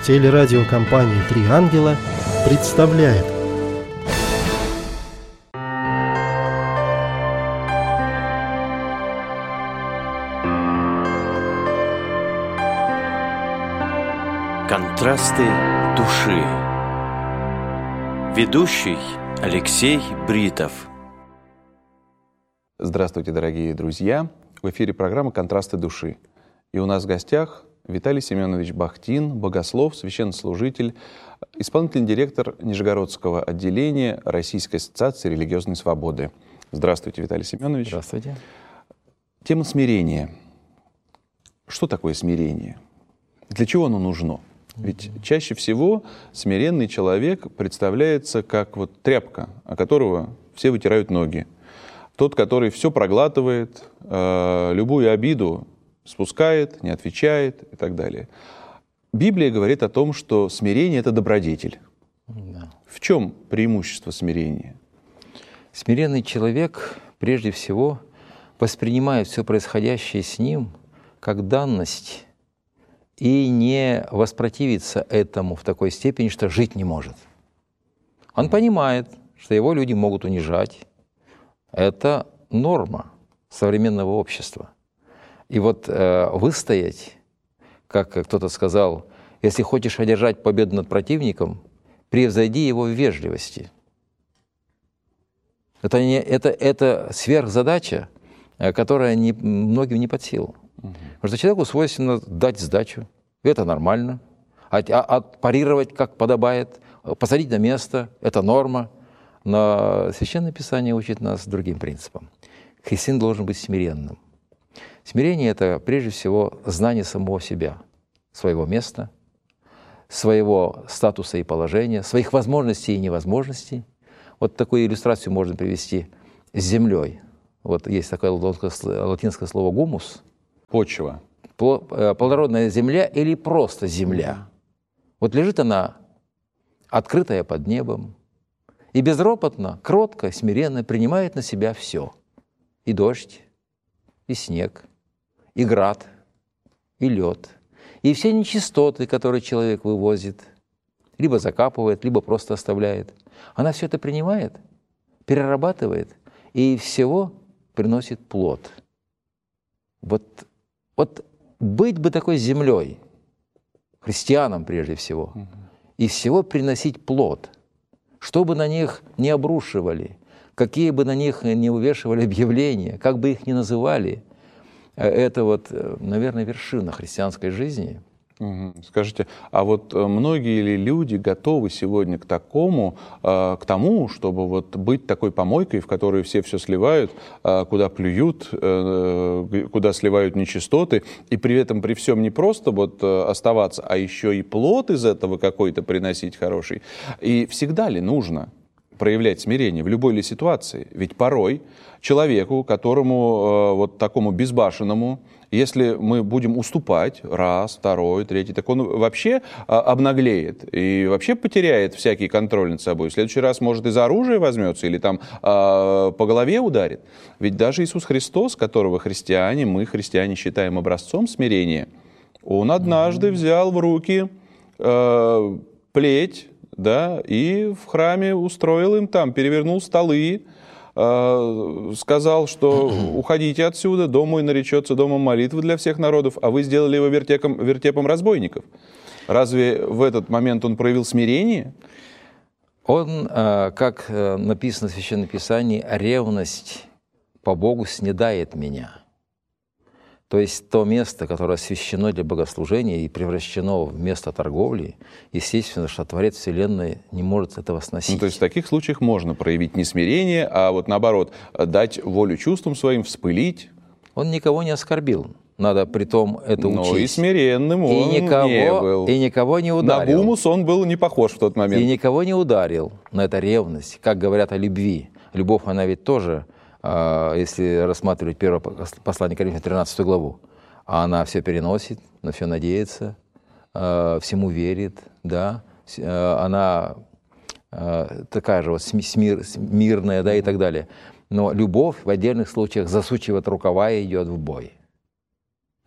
Телерадиокомпания «Три ангела» представляет. Контрасты души. Ведущий Алексей Бритов. Здравствуйте, дорогие друзья! В эфире программа «Контрасты души». И у нас в гостях Виталий Семенович Бахтин, богослов, священнослужитель, исполнительный директор Нижегородского отделения Российской ассоциации религиозной свободы. Здравствуйте, Виталий Семенович. Здравствуйте. Тема смирения. Что такое смирение? Для чего оно нужно? Ведь чаще всего смиренный человек представляется как вот тряпка, о которого все вытирают ноги. Тот, который все проглатывает, любую обиду спускает, не отвечает и так далее. Библия говорит о том, что смирение – это добродетель. Да. В чем преимущество смирения? Смиренный человек, прежде всего, воспринимает все происходящее с ним как данность и не воспротивится этому в такой степени, что жить не может. Он понимает, что его люди могут унижать. Это норма современного общества. И вот выстоять, как кто-то сказал, если хочешь одержать победу над противником, превзойди его в вежливости. Это сверхзадача, которая многим не под силу. Потому что человеку свойственно дать сдачу, это нормально. Парировать, как подобает, посадить на место, это норма. Но Священное Писание учит нас другим принципам. Христианин должен быть смиренным. Смирение – это прежде всего знание самого себя, своего места, своего статуса и положения, своих возможностей и невозможностей. Вот такую иллюстрацию можно привести с землей. Вот есть такое латинское слово «гумус». Почва. Плодородная земля или просто земля. Вот лежит она, открытая под небом, и безропотно, кротко, смиренно принимает на себя все. И дождь, и снег, и град, и лед, и все нечистоты, которые человек вывозит, либо закапывает, либо просто оставляет. Она все это принимает, перерабатывает, и всего приносит плод. Вот быть бы такой землей, христианам прежде всего, и всего приносить плод, что бы на них не обрушивали, какие бы на них не увешивали объявления, как бы их ни называли, это вот, наверное, вершина христианской жизни. Скажите, а вот многие ли люди готовы сегодня к тому, чтобы вот быть такой помойкой, в которую все сливают, куда плюют, куда сливают нечистоты, и при этом при всем не просто вот оставаться, а еще и плод из этого какой-то приносить хороший? И всегда ли нужно проявлять смирение в любой ли ситуации? Ведь порой человеку, которому вот такому безбашенному, если мы будем уступать раз, второй, третий, так он вообще обнаглеет и вообще потеряет всякий контроль над собой. В следующий раз, может, и за оружие возьмется или там по голове ударит. Ведь даже Иисус Христос, которого мы, христиане, считаем образцом смирения, он однажды взял в руки плеть, да, и в храме устроил им там, перевернул столы, сказал, что уходите отсюда, дом мой наречется домом молитвы для всех народов, а вы сделали его вертепом разбойников. Разве в этот момент он проявил смирение? Он, как написано в Священном Писании, ревность по Богу снедает меня. То есть то место, которое освящено для богослужения и превращено в место торговли, естественно, что Творец Вселенной не может этого сносить. То есть в таких случаях можно проявить не смирение, а вот наоборот, дать волю чувствам своим, вспылить. Он никого не оскорбил. Надо при том это учесть. Но и смиренным он не был. И никого не ударил. На гумус он был не похож в тот момент. И никого не ударил. Но это ревность. Как говорят о любви. Любовь, она ведь тоже, если рассматривать первое послание Коринфянам, 13 главу, она все переносит, на все надеется, всему верит, да, она такая же вот мирная, да, и так далее. Но любовь в отдельных случаях засучивает рукава и идет в бой.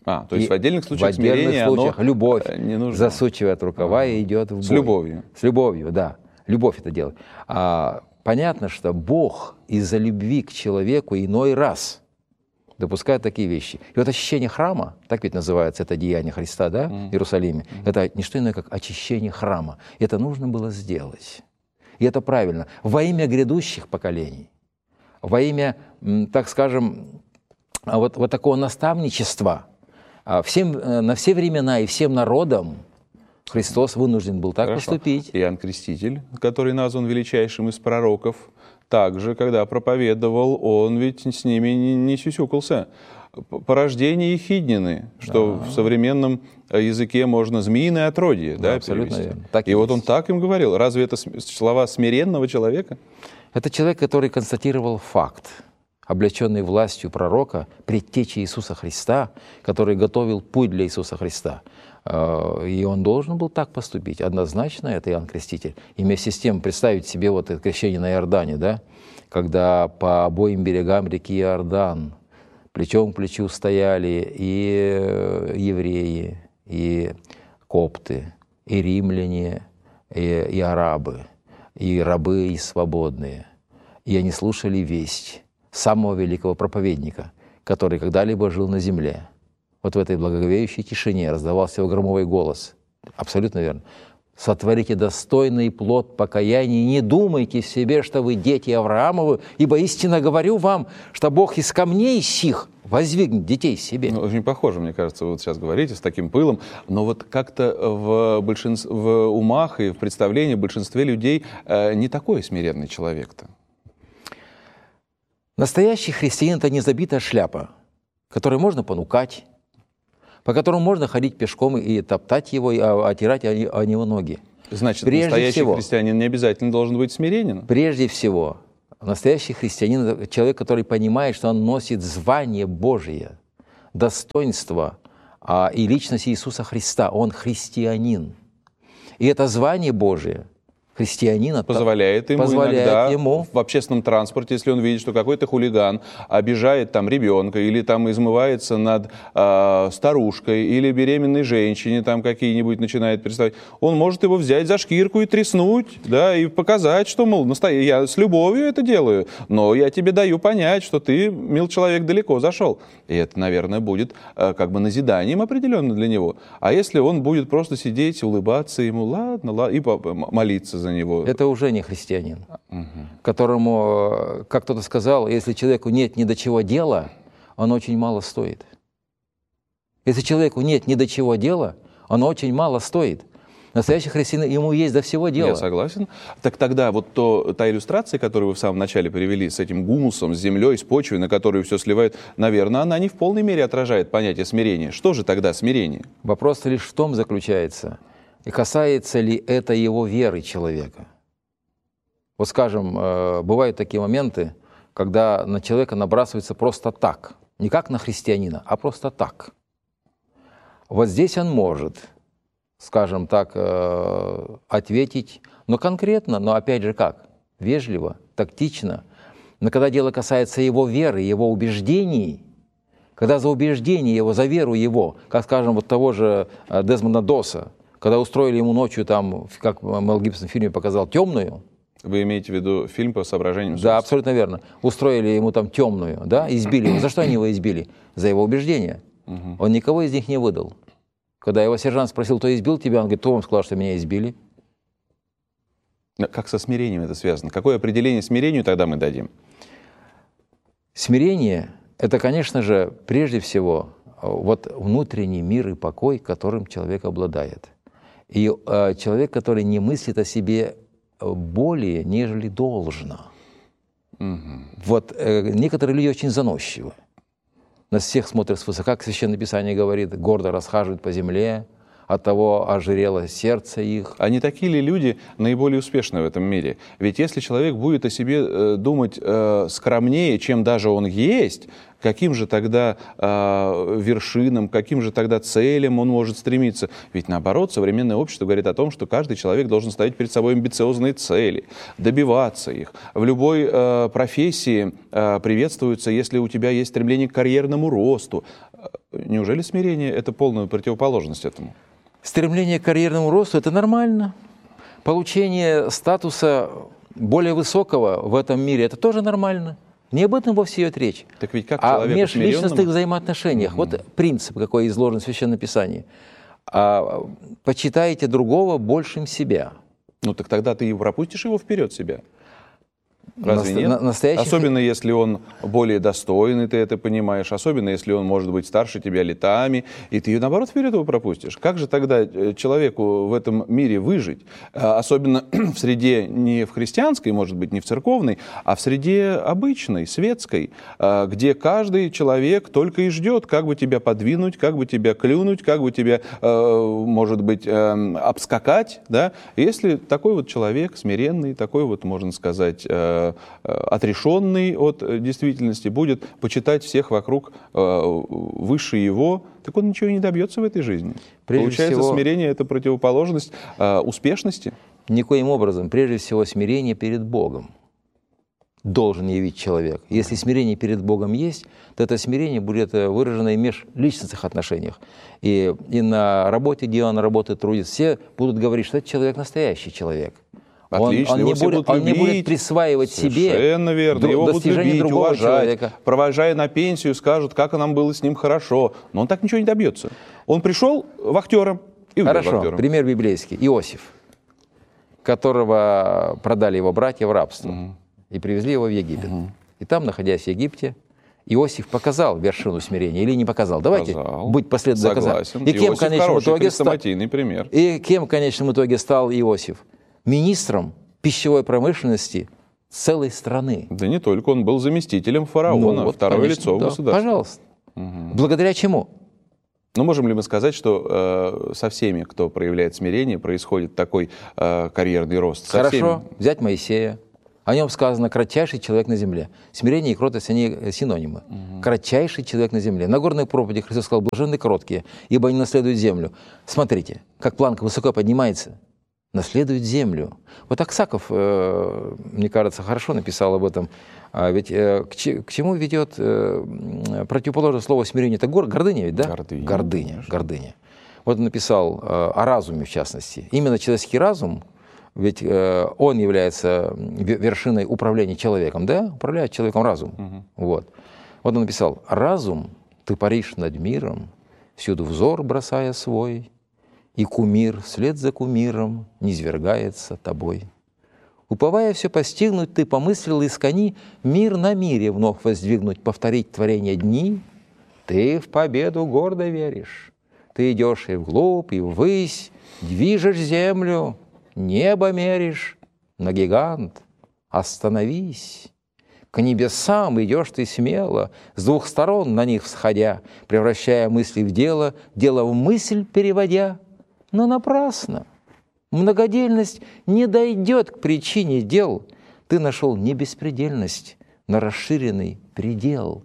То есть в отдельных случаях в отдельных смирение, случаях любовь не нужно. засучивает рукава и идет в бой. С любовью. С любовью, да. Любовь это делает. Понятно, что Бог из-за любви к человеку иной раз допускает такие вещи. И вот очищение храма, так ведь называется это деяние Христа, да, в Иерусалиме, это не что иное, как очищение храма. Это нужно было сделать. И это правильно. Во имя грядущих поколений, во имя, так скажем, вот такого наставничества на все времена и всем народам Христос вынужден был так поступить. Иоанн Креститель, который назван величайшим из пророков, также, когда проповедовал, он ведь с ними не сюсюкался. Порождение ехиднины, что в современном языке можно змеиное отродье, абсолютно перевести. Верно. Так и вот он так им говорил. Разве это слова смиренного человека? Это человек, который констатировал факт, облеченный властью пророка, предтечи Иисуса Христа, который готовил путь для Иисуса Христа. И он должен был так поступить. Однозначно это Иоанн Креститель. И вместе с тем представить себе вот это крещение на Иордане, да, когда по обоим берегам реки Иордан плечом к плечу стояли и евреи, и копты, и римляне, и арабы, и рабы, и свободные. И они слушали весть самого великого проповедника, который когда-либо жил на земле. Вот в этой благоговеющей тишине раздавался его громовой голос. Абсолютно верно. «Сотворите достойный плод покаяния, и не думайте в себе, что вы дети Авраамовы, ибо истинно говорю вам, что Бог из камней сих воздвигнет детей себе». Очень похоже, мне кажется, вы вот сейчас говорите с таким пылом, но вот как-то в умах и в представлении большинстве людей не такой смиренный человек-то. Настоящий христианин – это не забитая шляпа, которой можно понукать, по которому можно ходить пешком и топтать его, и отирать о него ноги. Значит, настоящий христианин не обязательно должен быть смиренен? Прежде всего, настоящий христианин – это человек, который понимает, что он носит звание Божие, достоинство и личность Иисуса Христа. Он христианин. И это звание Божие христианина позволяет ему иногда в общественном транспорте, если он видит, что какой-то хулиган обижает там ребенка или там измывается над старушкой или беременной женщине, там какие-нибудь начинает представить, он может его взять за шкирку и треснуть, да, и показать, что, мол, я с любовью это делаю, но я тебе даю понять, что ты, мил человек, далеко зашел. И это, наверное, будет как бы назиданием определенно для него. А если он будет просто сидеть, улыбаться ему, ладно, и молиться за него. Это уже не христианин, которому, как кто-то сказал, если человеку нет ни до чего дела, он очень мало стоит. Если человеку нет ни до чего дела, он очень мало стоит. Настоящий христианин, ему есть до всего дела. Я согласен. Так тогда вот та иллюстрация, которую вы в самом начале привели, с этим гумусом, с землей, с почвой, на которую все сливает, наверное, она не в полной мере отражает понятие смирения. Что же тогда смирение? Вопрос лишь в том заключается, и касается ли это его веры человека. Вот скажем, бывают такие моменты, когда на человека набрасывается просто так, не как на христианина, а просто так. Вот здесь он может, скажем так, ответить, но конкретно, но опять же как? Вежливо, тактично. Но когда дело касается его веры, его убеждений, когда за убеждение его, за веру его, как, скажем, вот того же Дезмонда Доса, когда устроили ему ночью, там, как Мел Гибсон в фильме показал, темную. Вы имеете в виду фильм по соображениям? Да, абсолютно верно. Устроили ему там темную, да, избили его. За что они его избили? За его убеждения. Он никого из них не выдал. Когда его сержант спросил, кто избил тебя, он говорит, кто вам сказал, что меня избили? Как со смирением это связано? Какое определение смирению тогда мы дадим? Смирение – это, конечно же, прежде всего, вот внутренний мир и покой, которым человек обладает. И человек, который не мыслит о себе более, нежели должно. Вот некоторые люди очень заносчивы. На всех смотрят свысока, как Священное Писание говорит, гордо расхаживают по земле, оттого ожирело сердце их. А не такие ли люди наиболее успешны в этом мире? Ведь если человек будет о себе думать скромнее, чем даже он есть, каким же тогда вершинам, каким же тогда целям он может стремиться? Ведь наоборот, современное общество говорит о том, что каждый человек должен ставить перед собой амбициозные цели, добиваться их. В любой профессии приветствуется, если у тебя есть стремление к карьерному росту. неужели смирение – это полная противоположность этому? Стремление к карьерному росту – это нормально. Получение статуса более высокого в этом мире – это тоже нормально. Не об этом вовсе идет речь. Так ведь как а в человеку межличностных взаимоотношениях. Вот принцип, какой изложен в Священном Писании. Почитайте другого большим себя. Ну так тогда ты и пропустишь его вперед себя. Разве нет? Настоящий... Особенно, если он более достойный, ты это понимаешь. Особенно, если он, может быть, старше тебя летами, и ты, наоборот, вперед его пропустишь. Как же тогда человеку в этом мире выжить? Особенно в среде не в христианской, может быть, не в церковной, а в среде обычной, светской, где каждый человек только и ждет, как бы тебя подвинуть, как бы тебя клюнуть, как бы тебя, может быть, обскакать. Да? Если такой вот человек смиренный, такой вот, можно сказать, отрешенный от действительности, будет почитать всех вокруг выше его, так он ничего не добьется в этой жизни. Прежде Получается, всего, смирение – это противоположность успешности? Никоим образом. Прежде всего, смирение перед Богом должен явить человек. Если смирение перед Богом есть, то это смирение будет выражено и в межличностных отношениях. И на работе, где он работает, трудится, все будут говорить, что этот человек настоящий человек. Отлично, он не будет присваивать себе совершенно верно. Его будут любить, другого уважать, человека. Провожая на пенсию, скажут, как нам было с ним хорошо. Но он так ничего не добьется. Он пришел вахтером и умер Хорошо, вахтером. пример библейский. Иосиф, которого продали его братья в рабство и привезли его в Египет. И там, находясь в Египте, Иосиф показал вершину смирения или не показал? Давайте быть последовательным. Согласен. И кем в конечном итоге пример. И кем в конечном итоге стал Иосиф? Министром пищевой промышленности целой страны. Да не только, он был заместителем фараона, второе лицо государства. Пожалуйста. Благодаря чему? Ну, можем ли мы сказать, что со всеми, кто проявляет смирение, происходит такой карьерный рост? Хорошо, взять Моисея. О нем сказано «кратчайший человек на земле». Смирение и кротость, они синонимы. Кратчайший человек на земле. На горной проповеди Христос сказал «блаженны кроткие, ибо они наследуют землю». Смотрите, как планка высоко поднимается. Наследует землю. Вот Аксаков, мне кажется, хорошо написал об этом. Ведь к чему ведет противоположное слово смирение? Это гордыня ведь, да? Гордыня. Вот он написал о разуме, в частности. Именно человеческий разум, ведь он является вершиной управления человеком, да? Управляет человеком разум. Вот он написал: «Разум, ты паришь над миром, всюду взор бросая свой, и кумир вслед за кумиром низвергается тобой. Уповая все постигнуть, ты помыслил искони мир на мире вновь воздвигнуть, повторить творение дни. Ты в победу гордо веришь. Ты идешь и вглубь, и ввысь, движешь землю, небо меришь. Но гигант, остановись. К небесам идешь ты смело, с двух сторон на них всходя, превращая мысли в дело, дело в мысль переводя. Но напрасно. Многодельность не дойдет к причине дел. Ты нашел не беспредельность, но расширенный предел.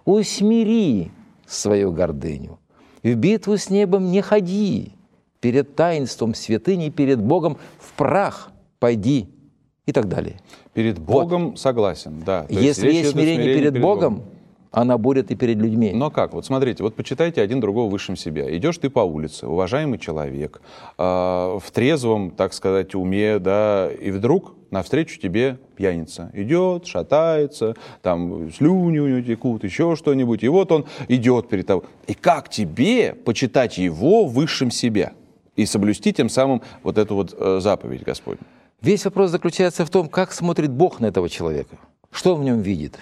Усмири свою гордыню. В битву с небом не ходи. Перед таинством святыни, перед Богом в прах пойди. И так далее. Перед Богом согласен, да. Если есть смирение перед Богом, она будет и перед людьми. Но как? Вот смотрите, вот почитайте один другого высшим себя. Идешь ты по улице, уважаемый человек, в трезвом, так сказать, уме, да, и вдруг навстречу тебе пьяница. Идет, шатается, там слюни у него текут, еще что-нибудь. И вот он идет перед тобой. И как тебе почитать его высшим себя? И соблюсти тем самым вот эту вот заповедь Господню? Весь вопрос заключается в том, как смотрит Бог на этого человека. Что в нем видит?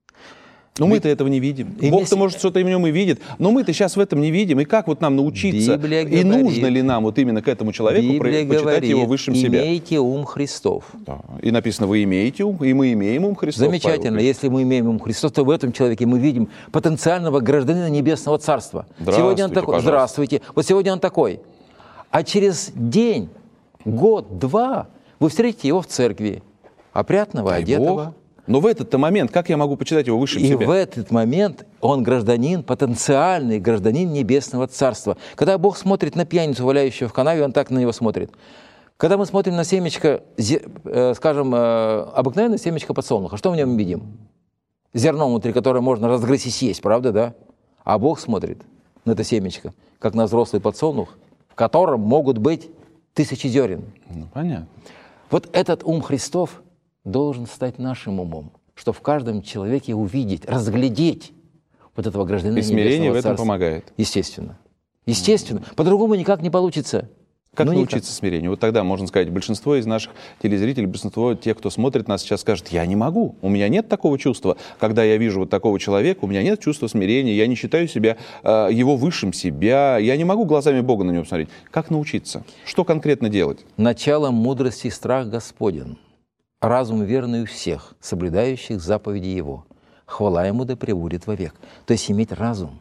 Но мы-то этого не видим. Бог-то, может, что-то в нем и видит, но мы-то сейчас в этом не видим. И как вот нам научиться? И нужно ли нам вот именно к этому человеку почитать его высшим себя? Имейте ум Христов. Да. И написано, вы имеете ум, и мы имеем ум Христов. Замечательно. Если мы имеем ум Христов, то в этом человеке мы видим потенциального гражданина Небесного Царства. Сегодня он такой. Здравствуйте. Вот сегодня он такой. А через день, год, два вы встретите его в церкви, опрятного, одетого. Но в этот-то момент, как я могу почитать его высшим себя? И в этот момент он гражданин, потенциальный гражданин Небесного Царства. Когда Бог смотрит на пьяницу, валяющую в канаве, он так на него смотрит. Когда мы смотрим на семечко, скажем, обыкновенное семечко подсолнуха, что в нем видим? Зерно внутри, которое можно разгрызть и съесть, правда, да? А Бог смотрит на это семечко, как на взрослый подсолнух, в котором могут быть 1000 зерен. Ну, понятно. Вот этот ум Христов должен стать нашим умом, чтобы в каждом человеке увидеть, разглядеть вот этого гражданина И смирение Небесного в этом Царства. помогает. Естественно. Естественно. По-другому никак не получится. Как Ну, научиться смирению? Вот тогда, можно сказать, большинство из наших телезрителей, большинство тех, кто смотрит нас сейчас, скажет: я не могу, у меня нет такого чувства. Когда я вижу вот такого человека, у меня нет чувства смирения, я не считаю себя его высшим себя, я не могу глазами Бога на него посмотреть. Как научиться? Что конкретно делать? Начало мудрости — страх Господен, разум верный у всех, соблюдающих заповеди Его. Хвала Ему да пребудет вовек. То есть иметь разум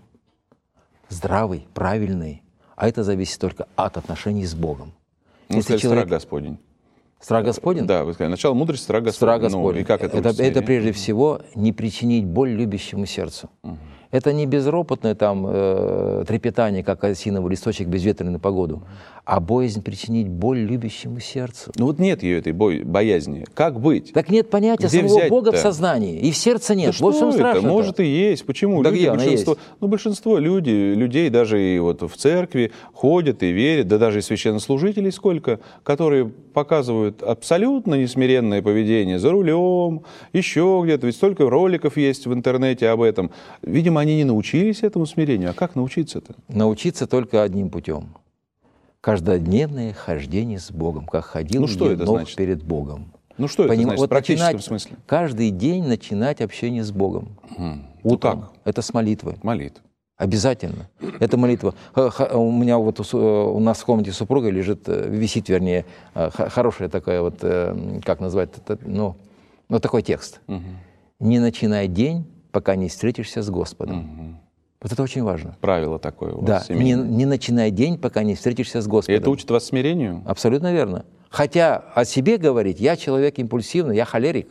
здравый, правильный, а это зависит только от отношений с Богом. Ну, Если сказать, человек... страх Господень. Страх Господен? Да, вы сказали, начало мудрости — страх Господень. Страх Ну, Господень. и как это учится? Это прежде всего не причинить боль любящему сердцу. Это не безропотное там трепетание, как осиновый листочек безветренный на погоду, а боязнь причинить боль любящему сердцу. Ну вот нет ее, этой боязни. Как быть? Так нет понятия Где самого взять-то? Бога в сознании, и в сердце нет. Да Вот в что чем это? страшно-то. Может и есть. Почему? Да Люди, где она большинство, есть? ну, большинство людей даже и вот в церкви ходят и верят, да даже и священнослужителей сколько, которые показывают абсолютно несмиренное поведение за рулем, еще где-то. Ведь столько роликов есть в интернете об этом. Видимо, они не научились этому смирению. А как научиться-то? Научиться только одним путем. Каждодневное хождение с Богом, как ходил Ну, что это Енох значит? перед Богом. Ну что это значит в Вот практическом начинать, смысле? каждый день начинать общение с Богом. Ну Утром. как? Это с молитвы. Молитва. Обязательно. Это молитва. У меня вот у нас в комнате супруга лежит, висит, вернее, хорошая такая вот, как назвать, ну такой текст. Не начинай день, пока не встретишься с Господом. Вот это очень важно. Правило такое у вас Да, семейное. не начинай день, пока не встретишься с И Господом. это учит вас смирению? Абсолютно верно. Хотя о себе говорить, я человек импульсивный, я холерик.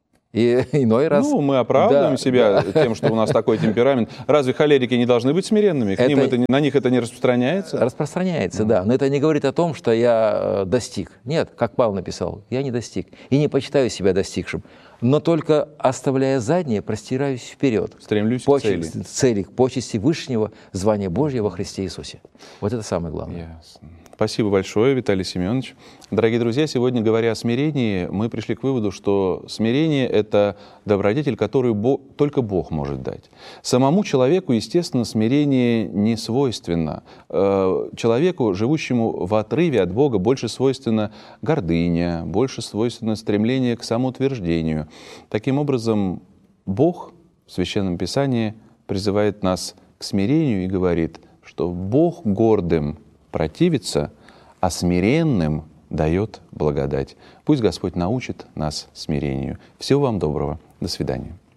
И иной раз... Ну, мы оправдываем Да, себя тем, что у нас такой темперамент. Разве холерики не должны быть смиренными? На них это не распространяется? Распространяется, да. Но это не говорит о том, что я достиг. Нет, как Павел написал, я не достиг. И не почитаю себя достигшим. Но только оставляя заднее, простираюсь вперед. Стремлюсь к цели. Цели, к почести Вышнего, звания Божьего во Христе Иисусе. Вот это самое главное. Ясно. Спасибо большое, Виталий Семенович. Дорогие друзья, сегодня, говоря о смирении, мы пришли к выводу, что смирение — это добродетель, которую только Бог может дать. Самому человеку, естественно, смирение не свойственно. Человеку, живущему в отрыве от Бога, больше свойственна гордыня, больше свойственно стремление к самоутверждению. Таким образом, Бог в Священном Писании призывает нас к смирению и говорит, что Бог гордым противится, а смиренным дает благодать. Пусть Господь научит нас смирению. Всего вам доброго. До свидания.